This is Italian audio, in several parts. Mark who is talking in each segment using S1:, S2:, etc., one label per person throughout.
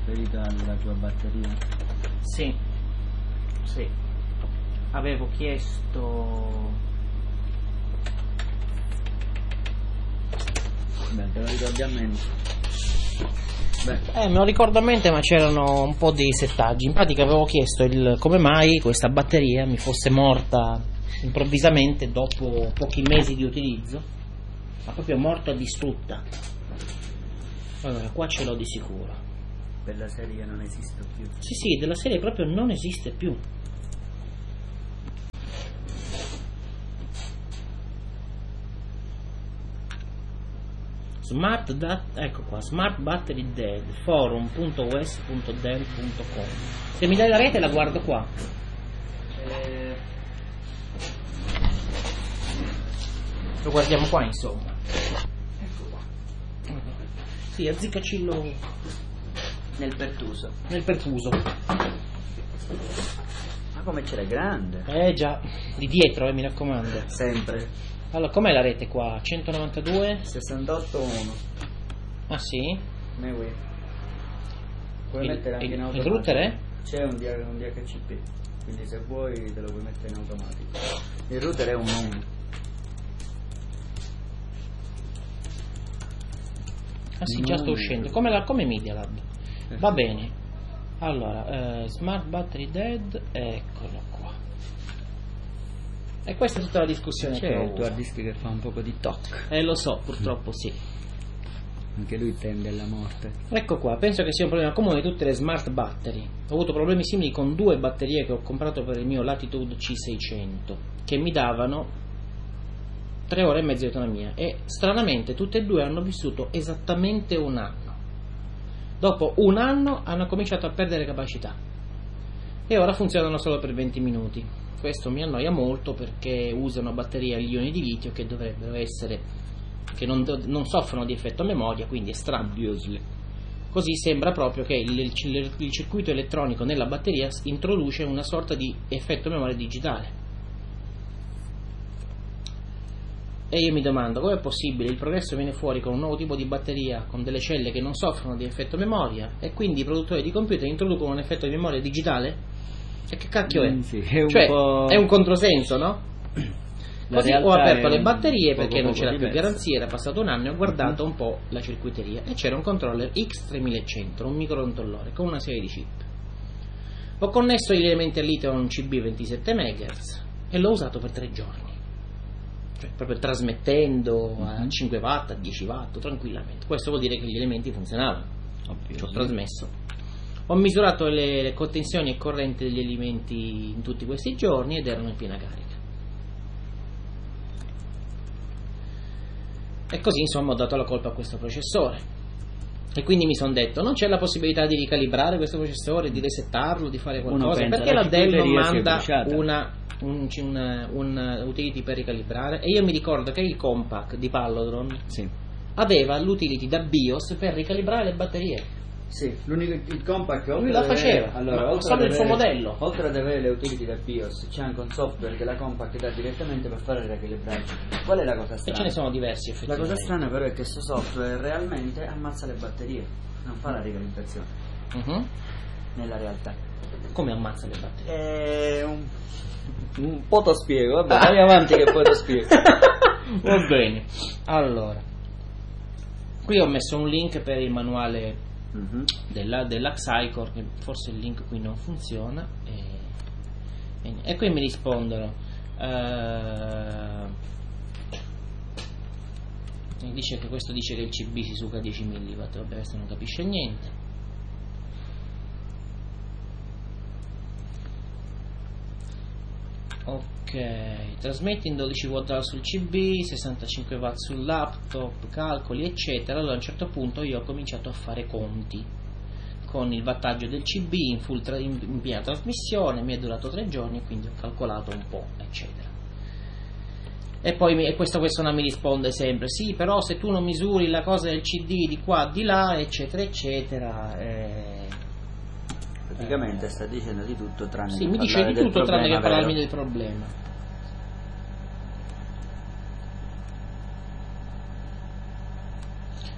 S1: riferito alla tua batteria?
S2: Sì, sì. Avevo chiesto...
S1: Beh, te lo ricordi a mente? Beh.
S2: Me lo ricordo a mente, ma c'erano un po' di settaggi. In pratica avevo chiesto come mai questa batteria mi fosse morta improvvisamente dopo pochi mesi di utilizzo, ma proprio morta, distrutta. Allora, qua ce l'ho di sicuro.
S1: Per la serie non esiste più.
S2: Sì, della serie proprio non esiste più. Ecco qua, Smart Battery Dead, forum.wes.dell.com. Se mi dai la rete la guardo qua. Lo guardiamo qua, insomma. Ecco qua. Sì, azziccacillo
S1: Nel pertuso.
S2: nel pertuso.
S1: Ma come ce l'hai grande?
S2: Già, di dietro, mi raccomando.
S1: Sempre.
S2: Allora, com'è la rete qua? 192?
S1: 68.1.
S2: Ah sì?
S1: Puoi mettere anche in
S2: Il
S1: automatico.
S2: router è?
S1: C'è un DHCP, quindi se vuoi te lo puoi mettere in automatico. Il router è un 1.
S2: Ah sì, già sto uscendo. Come Media Lab. Va bene. Allora, Smart Battery Dead, eccolo qua. E questa è tutta la discussione che
S1: C'è
S2: ho
S1: il tuo
S2: avuto.
S1: hard disk che fa un poco di toc.
S2: Lo so, purtroppo sì.
S1: Anche lui tende alla morte.
S2: Ecco qua, penso che sia un problema comune di tutte le smart battery. Ho avuto problemi simili con 2 batterie che ho comprato per il mio Latitude C600, che mi davano 3 ore e mezza di autonomia, e stranamente tutte e 2 hanno vissuto esattamente un anno. Dopo un anno hanno cominciato a perdere capacità e ora funzionano solo per 20 minuti. Questo mi annoia molto perché usano batterie agli ioni di litio che dovrebbero essere, che non soffrono di effetto memoria, quindi è strano. Così sembra proprio che il circuito elettronico nella batteria introduce una sorta di effetto memoria digitale. E io mi domando, come è possibile? Il progresso viene fuori con un nuovo tipo di batteria, con delle celle che non soffrono di effetto memoria, e quindi i produttori di computer introducono un effetto di memoria digitale? E che cacchio è?
S1: Sì, è un
S2: cioè,
S1: po'...
S2: è un controsenso, no? Così ho aperto le batterie perché non c'era più
S1: diversa.
S2: garanzia, era passato un anno, e ho guardato un po' la circuiteria e c'era un controller X3100, un microcontrollore con una serie di chip. Ho connesso gli elementi al litio a un CB 27 MHz e l'ho usato per 3 giorni. Cioè, proprio trasmettendo a 5 watt, a 10 watt, tranquillamente. Questo vuol dire che gli elementi funzionavano. Ci ho trasmesso. Ho misurato le tensioni e corrente degli elementi in tutti questi giorni ed erano in piena carica. E così, insomma, ho dato la colpa a questo processore. E quindi mi sono detto, non c'è la possibilità di ricalibrare questo processore, di resettarlo, di fare qualcosa? Perché la Dell non manda un utility per ricalibrare? E io mi ricordo che il Compaq di Pallodron aveva l'utility da BIOS per ricalibrare le batterie.
S1: Sì, il Compaq
S2: lui la faceva, solo il suo modello.
S1: Oltre ad avere le utility da BIOS, c'è anche un software che la Compaq dà direttamente per fare il ricalibraggio. Qual è la cosa strana?
S2: E ce ne sono diversi,
S1: La
S2: effettivamente.
S1: cosa strana però è che questo software realmente ammazza le batterie, non fa la ricalibrazione nella realtà.
S2: Come ammazza le batterie?
S1: Un po' te spiego, vabbè, vai avanti che poi te spiego.
S2: Va bene. Allora, qui ho messo un link per il manuale della Xicor, che forse il link qui non funziona, e qui mi rispondono, dice che questo dice che il CB si suca 10 mW, vabbè, questo non capisce niente. Ok, trasmetti in 12 V sul CB, 65 W sul laptop, calcoli eccetera. Allora a un certo punto io ho cominciato a fare conti con il wattaggio del CB in piena trasmissione, mi è durato 3 giorni, quindi ho calcolato un po', eccetera. E poi questa persona mi risponde sempre, sì, però se tu non misuri la cosa del CD di qua, di là, eccetera, eccetera...
S1: Praticamente sta dicendo di tutto tranne
S2: sì,
S1: che
S2: mi dice di tutto tranne che parlarmi del problema.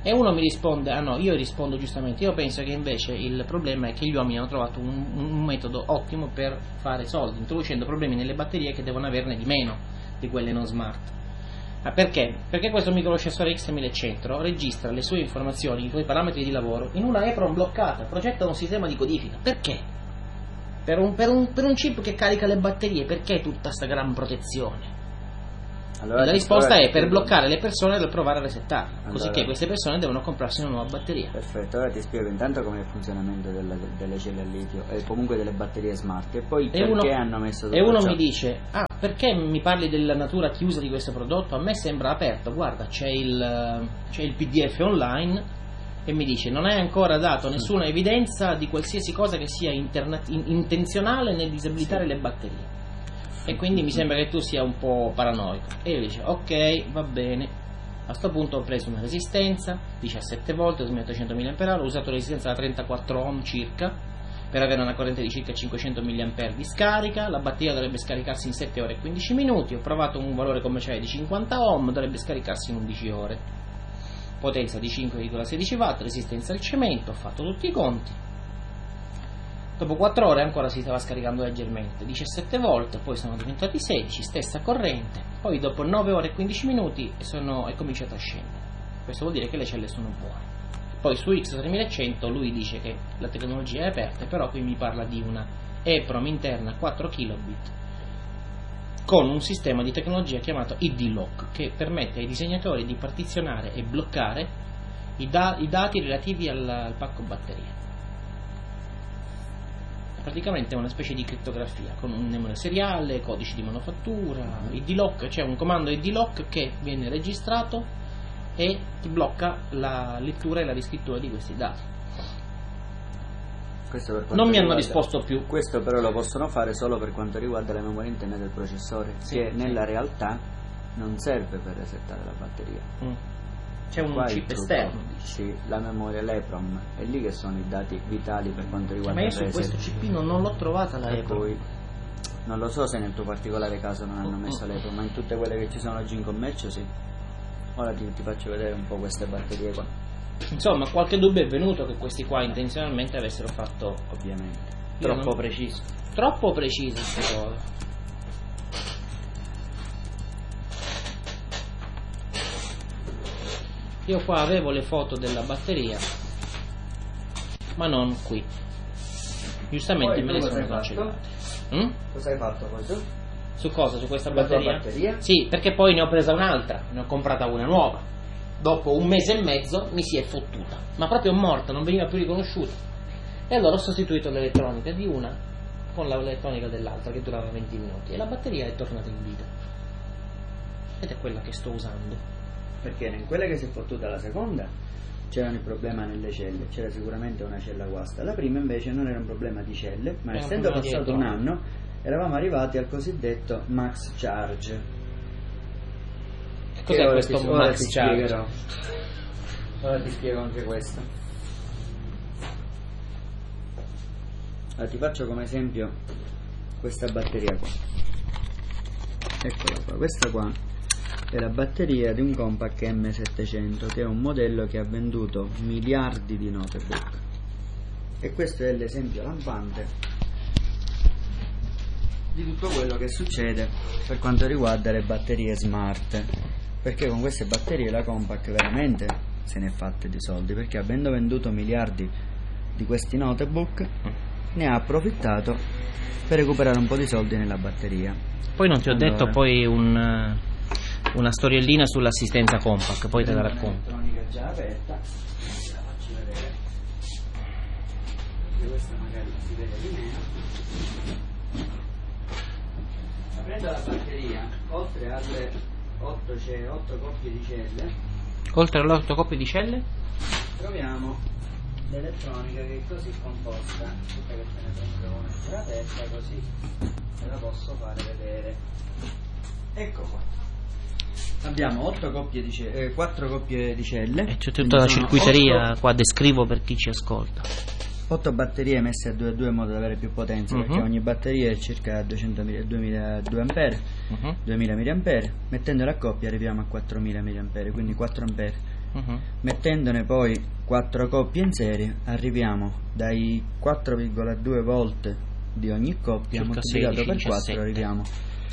S2: E uno mi risponde, ah no, io rispondo giustamente, io penso che invece il problema è che gli uomini hanno trovato un metodo ottimo per fare soldi, introducendo problemi nelle batterie che devono averne di meno di quelle non smart. Perché? Perché questo microprocessore X1100 registra le sue informazioni, i suoi parametri di lavoro in una EEPROM bloccata, progetta un sistema di codifica. Perché? Per un chip che carica le batterie, perché tutta sta gran protezione? Allora, la risposta è per bloccare le persone dal provare a resettarla, così che queste persone devono comprarsi una nuova batteria.
S1: Perfetto, ora ti spiego intanto come è il funzionamento delle celle a litio e comunque delle batterie smart e poi perché hanno messo tutto
S2: ciò. E uno
S1: ciò.
S2: Mi dice, perché mi parli della natura chiusa di questo prodotto? A me sembra aperto, guarda, c'è il PDF online e mi dice non hai ancora dato nessuna evidenza di qualsiasi cosa che sia intenzionale nel disabilitare le batterie. E quindi mi sembra che tu sia un po' paranoico. E io dice ok, va bene. A sto punto ho preso una resistenza 17 volt 2800 mAh, ho usato resistenza da 34 ohm circa per avere una corrente di circa 500 mA di scarica. La batteria dovrebbe scaricarsi in 7 ore e 15 minuti. Ho provato un valore commerciale di 50 ohm, dovrebbe scaricarsi in 11 ore. Potenza di 5,16 watt, resistenza al cemento, ho fatto tutti i conti. Dopo 4 ore ancora si stava scaricando leggermente, 17 volt, poi sono diventati 16, stessa corrente, poi dopo 9 ore e 15 minuti è cominciato a scendere. Questo vuol dire che le celle sono buone. Poi su X3100 lui dice che la tecnologia è aperta, però qui mi parla di una EEPROM interna 4 kilobit con un sistema di tecnologia chiamato ID-Lock che permette ai disegnatori di partizionare e bloccare i dati relativi al pacco batteria. Praticamente è una specie di crittografia con un numero seriale, codici di manufattura, ID-Lock, c'è un comando ID-Lock che viene registrato e ti blocca la lettura e la riscrittura di questi dati. Non mi hanno risposto più.
S1: Questo però lo possono fare solo per quanto riguarda la memoria interna del processore, che nella realtà non serve per resettare la batteria.
S2: C'è un chip esterno.
S1: Sì, la memoria, l'EEPROM, è lì che sono i dati vitali per quanto riguarda il reset.
S2: Ma io su questo chip non l'ho trovata la EEPROM.
S1: Non lo so se nel tuo particolare caso non hanno messo l'EEPROM, ma in tutte quelle che ci sono oggi in commercio sì. Ora ti faccio vedere un po' queste batterie qua.
S2: Insomma, qualche dubbio è venuto che questi qua intenzionalmente avessero fatto,
S1: ovviamente, troppo preciso.
S2: Troppo preciso queste cose. Io qua avevo le foto della batteria, ma non qui. Giustamente
S1: poi
S2: me le sono cancellate.
S1: Cosa hai fatto poi tu?
S2: Su cosa? Su questa
S1: la
S2: batteria?
S1: Batteria?
S2: Sì, perché poi ne ho presa un'altra, ne ho comprata una nuova. Dopo un mese e mezzo mi si è fottuta, ma proprio morta, non veniva più riconosciuta. E allora ho sostituito l'elettronica di una con l'elettronica dell'altra che durava 20 minuti e la batteria è tornata in vita. Ed è quella che sto usando.
S1: Perché in quella che si è fottuta la seconda c'era il problema nelle celle, c'era sicuramente una cella guasta. La prima invece non era un problema di celle, ma essendo passato un anno eravamo arrivati al cosiddetto max charge.
S2: Cos'è questo max charge?
S1: Ora ti spiego anche questo. Allora, ti faccio come esempio questa batteria qua. Eccola qua, questa qua è la batteria di un Compaq M700 che è un modello che ha venduto miliardi di notebook e questo è l'esempio lampante di tutto quello che succede per quanto riguarda le batterie smart, perché con queste batterie la Compaq veramente se ne è fatta di soldi, perché avendo venduto miliardi di questi notebook ne ha approfittato per recuperare un po' di soldi nella batteria.
S2: Poi non ti ho detto poi una storiellina sull'assistenza Compaq, poi te la racconto.
S1: L'elettronica già aperta, la faccio vedere, perché questa magari si vede di meno. Aprendo la batteria, oltre alle 8 coppie di celle,
S2: oltre alle 8 coppie di celle
S1: troviamo l'elettronica che è così composta, tutta che te ne prendo una extra aperta, così te la posso fare vedere. Ecco qua. Abbiamo 4 coppie di celle.
S2: E c'è tutta la circuiteria qua, descrivo per chi ci ascolta.
S1: 8 batterie messe a 2 a 2 in modo da avere più potenza, perché ogni batteria è circa 2000 mAh. Mettendole a coppia arriviamo a 4000 mAh, quindi 4 ampere Mettendone poi 4 coppie in serie arriviamo dai 4,2 volt di ogni coppia,
S2: circa
S1: moltiplicato
S2: 16,
S1: per 4
S2: 17.
S1: arriviamo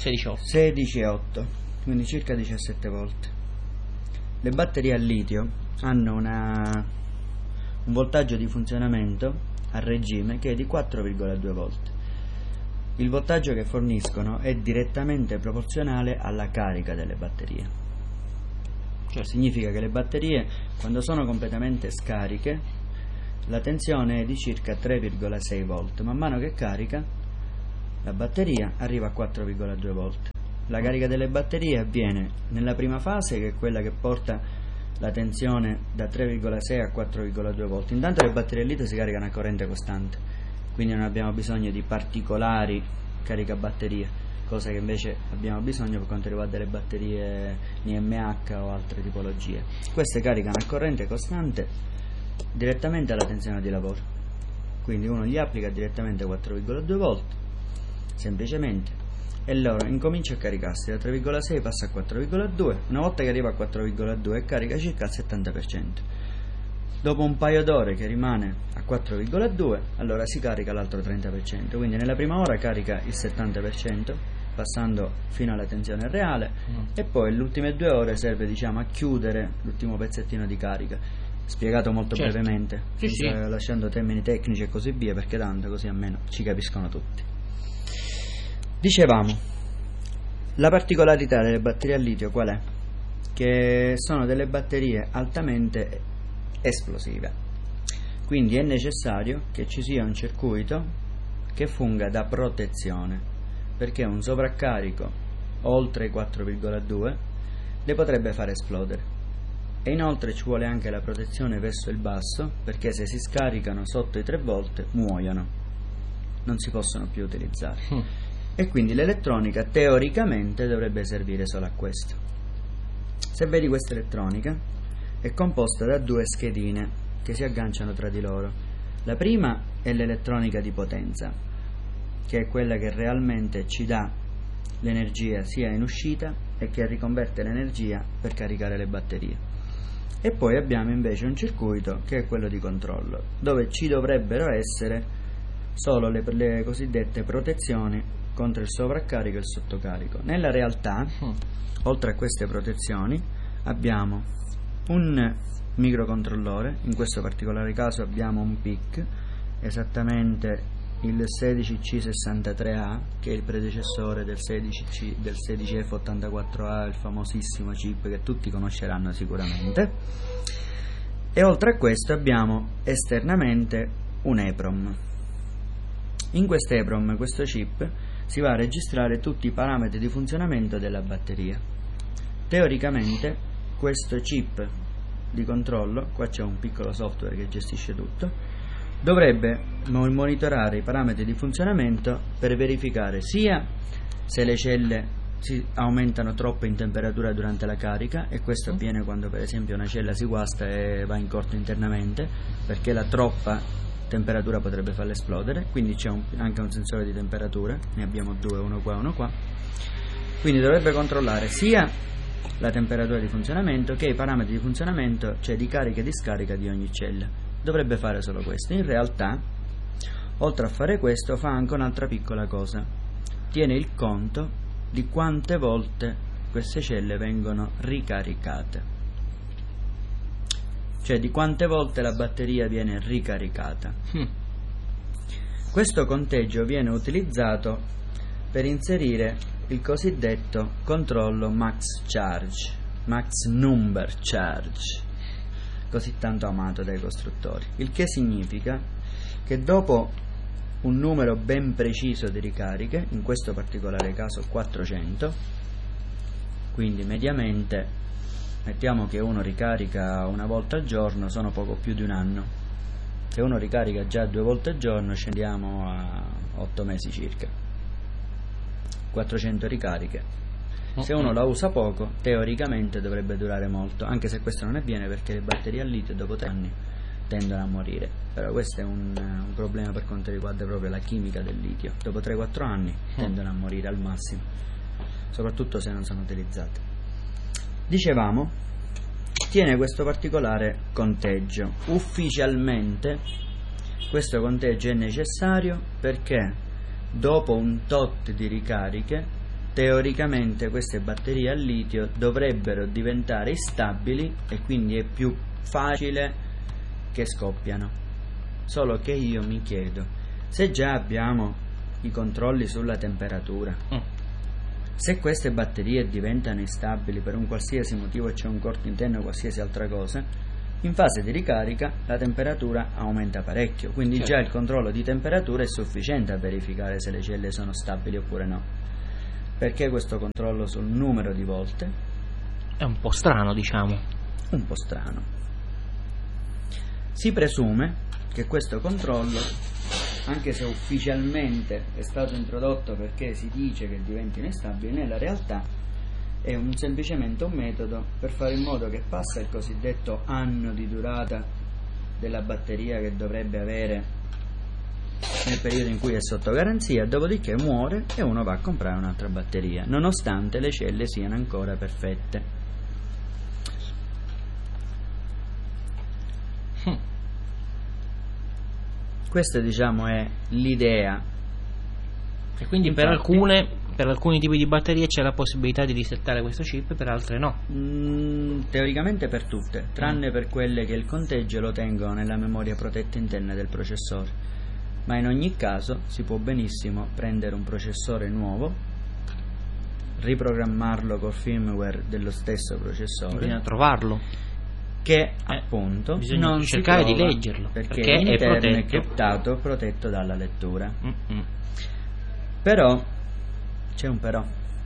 S2: 16,8.
S1: quindi circa 17 volt. Le batterie al litio hanno un voltaggio di funzionamento a regime che è di 4,2 volt. Il voltaggio che forniscono è direttamente proporzionale alla carica delle batterie. Significa che le batterie, quando sono completamente scariche, la tensione è di circa 3,6 volt. Man mano che carica, la batteria arriva a 4,2 volt. La carica delle batterie avviene nella prima fase, che è quella che porta la tensione da 3,6 a 4,2 volt. Intanto le batterie al litio si caricano a corrente costante, quindi non abbiamo bisogno di particolari caricabatterie, cosa che invece abbiamo bisogno per quanto riguarda le batterie NMH o altre tipologie. Queste caricano a corrente costante direttamente alla tensione di lavoro, quindi uno gli applica direttamente 4,2 volt semplicemente e loro incomincia a caricarsi da 3,6 passa a 4,2. Una volta che arriva a 4,2 carica circa il 70%. Dopo un paio d'ore che rimane a 4,2 allora si carica l'altro 30%, quindi nella prima ora carica il 70% passando fino alla tensione reale e poi le ultime 2 ore serve, diciamo, a chiudere l'ultimo pezzettino di carica, spiegato molto brevemente, lasciando termini tecnici e così via, perché tanto così almeno ci capiscono tutti. Dicevamo, la particolarità delle batterie al litio qual è? Che sono delle batterie altamente esplosive, quindi è necessario che ci sia un circuito che funga da protezione, perché un sovraccarico oltre i 4,2 le potrebbe far esplodere, e inoltre ci vuole anche la protezione verso il basso, perché se si scaricano sotto i 3 volt muoiono, non si possono più utilizzare. E quindi l'elettronica teoricamente dovrebbe servire solo a questo. Se vedi, questa elettronica è composta da 2 schedine che si agganciano tra di loro. La prima è l'elettronica di potenza, che è quella che realmente ci dà l'energia sia in uscita e che riconverte l'energia per caricare le batterie. E poi abbiamo invece un circuito che è quello di controllo, dove ci dovrebbero essere solo le cosiddette protezioni contro il sovraccarico e il sottocarico. Nella realtà, oltre a queste protezioni, abbiamo un microcontrollore, in questo particolare caso abbiamo un PIC, esattamente il 16C63A, che è il predecessore del 16F84A, il famosissimo chip che tutti conosceranno sicuramente. E oltre a questo abbiamo esternamente un EEPROM. In questo EEPROM, questo chip, si va a registrare tutti i parametri di funzionamento della batteria. Teoricamente questo chip di controllo, qua c'è un piccolo software che gestisce tutto, dovrebbe monitorare i parametri di funzionamento per verificare sia se le celle si aumentano troppo in temperatura durante la carica, e questo avviene quando per esempio una cella si guasta e va in corto internamente, perché la troppa temperatura potrebbe farla esplodere, quindi c'è anche un sensore di temperatura, ne abbiamo 2, uno qua e uno qua, quindi dovrebbe controllare sia la temperatura di funzionamento che i parametri di funzionamento, cioè di carica e di scarica di ogni cella. Dovrebbe fare solo questo. In realtà, oltre a fare questo, fa anche un'altra piccola cosa: tiene il conto di quante volte queste celle vengono ricaricate, cioè di quante volte la batteria viene ricaricata. Questo conteggio viene utilizzato per inserire il cosiddetto controllo max charge, max number charge, così tanto amato dai costruttori, il che significa che dopo un numero ben preciso di ricariche, in questo particolare caso 400, quindi mediamente mettiamo che uno ricarica una volta al giorno, sono poco più di un anno. Se uno ricarica già 2 volte al giorno scendiamo a 8 mesi circa, 400 ricariche. Se uno la usa poco, teoricamente dovrebbe durare molto, anche se questo non avviene perché le batterie al litio dopo 3 anni tendono a morire. Però questo è un problema per quanto riguarda proprio la chimica del litio. Dopo 3-4 anni tendono a morire al massimo, soprattutto se non sono utilizzate. Dicevamo tiene questo particolare conteggio. Ufficialmente questo conteggio è necessario perché dopo un tot di ricariche teoricamente queste batterie al litio dovrebbero diventare instabili e quindi è più facile che scoppiano. Solo che io mi chiedo, se già abbiamo i controlli sulla temperatura, se queste batterie diventano instabili per un qualsiasi motivo e c'è un corto interno o qualsiasi altra cosa, in fase di ricarica la temperatura aumenta parecchio, quindi
S2: certo,
S1: già il controllo di temperatura è sufficiente a verificare se le celle sono stabili oppure no. Perché questo controllo sul numero di volte?
S2: È un po' strano, diciamo.
S1: Un po' strano. Si presume che questo controllo, anche se ufficialmente è stato introdotto perché si dice che diventino instabili, nella realtà è semplicemente un metodo per fare in modo che passa il cosiddetto anno di durata della batteria che dovrebbe avere nel periodo in cui è sotto garanzia, dopodiché muore e uno va a comprare un'altra batteria, nonostante le celle siano ancora perfette. Questa, diciamo, è l'idea.
S2: E quindi
S1: Infatti,
S2: per alcuni tipi di batterie c'è la possibilità di risettare questo chip, per altre no.
S1: Teoricamente per tutte, tranne per quelle che il conteggio lo tengono nella memoria protetta interna del processore. Ma in ogni caso si può benissimo prendere un processore nuovo, riprogrammarlo col firmware dello stesso processore.
S2: Bisogna trovarlo,
S1: che appunto
S2: bisogna
S1: non
S2: cercare
S1: si trova
S2: di leggerlo,
S1: perché
S2: è
S1: è criptato, protetto dalla lettura.
S2: Mm-mm.
S1: Però c'è un però.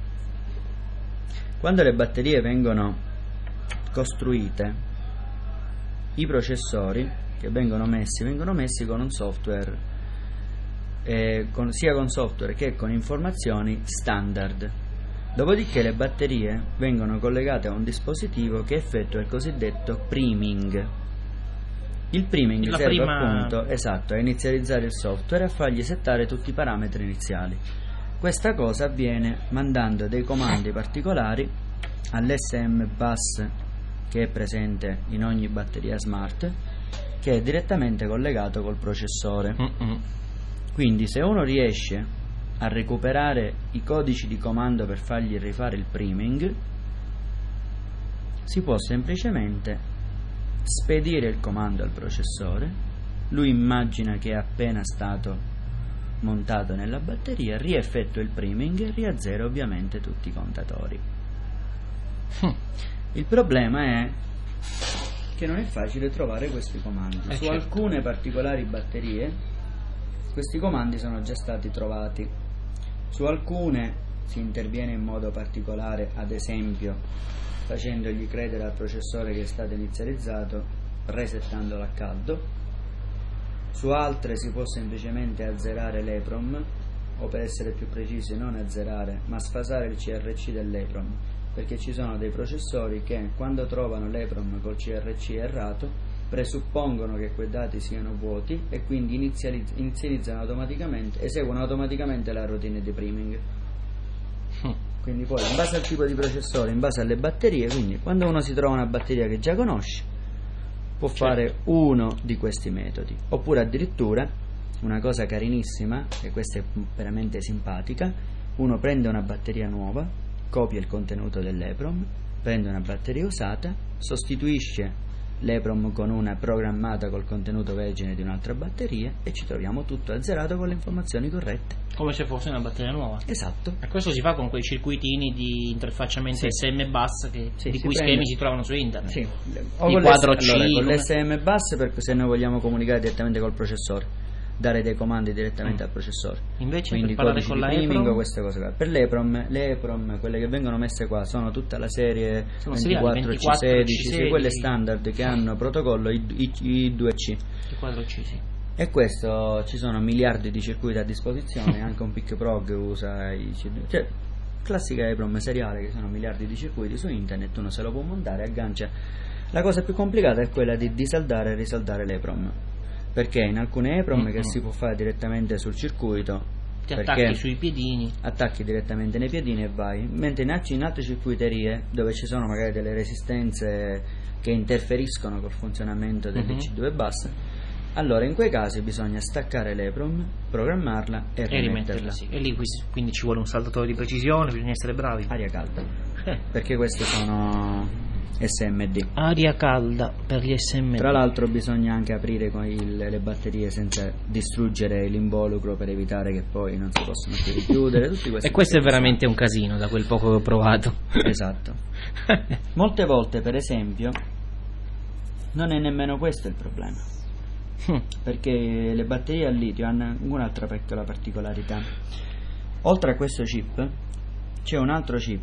S1: Quando le batterie vengono costruite, i processori che vengono messi con un software, sia con software che con informazioni standard. Dopodiché le batterie vengono collegate a un dispositivo che effettua il cosiddetto priming. Il priming serve appunto a inizializzare il software e a fargli settare tutti i parametri iniziali. Questa cosa avviene mandando dei comandi particolari all'SM bus che è presente in ogni batteria smart, che è direttamente collegato col processore. Quindi se uno riesce a recuperare i codici di comando per fargli rifare il priming, si può semplicemente spedire il comando al processore, lui immagina che è appena stato montato nella batteria, rieffettua il priming e riazzera ovviamente tutti i contatori. Il problema è che non è facile trovare questi comandi. Su alcune particolari batterie questi comandi sono già stati trovati, su alcune si interviene in modo particolare, ad esempio facendogli credere al processore che è stato inizializzato, resettandolo a caldo. Su altre si può semplicemente azzerare l'EPROM, o per essere più precisi non azzerare ma sfasare il CRC dell'EPROM, perché ci sono dei processori che quando trovano l'EPROM col CRC errato presuppongono che quei dati siano vuoti e quindi inizializzano automaticamente, eseguono automaticamente la routine di priming. Quindi poi in base al tipo di processore, in base alle batterie, quindi quando uno si trova una batteria che già conosce può fare uno di questi metodi, oppure addirittura una cosa carinissima, e questa è veramente simpatica, uno prende una batteria nuova, copia il contenuto dell'EPROM, prende una batteria usata, sostituisce l'EPROM con una programmata col contenuto vergine di un'altra batteria e ci troviamo tutto azzerato con le informazioni corrette,
S2: come se fosse una batteria nuova.
S1: Esatto.
S2: E questo si fa con quei circuitini di interfacciamento SM bus di cui
S1: prende,
S2: schemi si trovano su internet.
S1: Sì.
S2: O con quadro C,
S1: con l'SM bus se noi vogliamo comunicare direttamente col processore, dare dei comandi direttamente al processore.
S2: Invece
S1: quindi
S2: per parlare con la
S1: EPROM, queste cose qua. Per le EPROM, quelle che vengono messe qua sono tutta la serie 24C16, sì, quelle standard che hanno protocollo I2C.
S2: I4C, sì.
S1: E questo, ci sono miliardi di circuiti a disposizione, anche un PicProg usa cioè classica EPROM seriale, che sono miliardi di circuiti su internet, uno se lo può montare, aggancia. La cosa più complicata è quella di disaldare e risaldare l'EPROM, perché in alcune EPROM che si può fare direttamente sul circuito
S2: Ti
S1: perché
S2: attacchi sui piedini.
S1: attacchi direttamente nei piedini e vai, mentre in altre circuiterie dove ci sono magari delle resistenze che interferiscono col funzionamento del DC2 bus, allora in quei casi bisogna staccare l'EPROM, programmarla e rimetterla.
S2: Sì. E lì quindi ci vuole un saldatore di precisione, bisogna essere bravi.
S1: Aria calda, perché queste sono SMD.
S2: Aria calda per gli SMD.
S1: Tra l'altro bisogna anche aprire con le batterie senza distruggere l'involucro per evitare che poi non si possano più richiudere.
S2: E questo è veramente un casino, da quel poco che ho provato.
S1: Esatto. Molte volte, per esempio, non è nemmeno questo il problema, perché le batterie al litio hanno un'altra piccola particolarità. Oltre a questo chip c'è un altro chip